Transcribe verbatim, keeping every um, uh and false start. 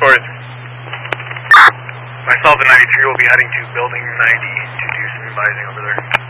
Reports. Myself and ninety-three will be heading to building ninety to do some advising over there.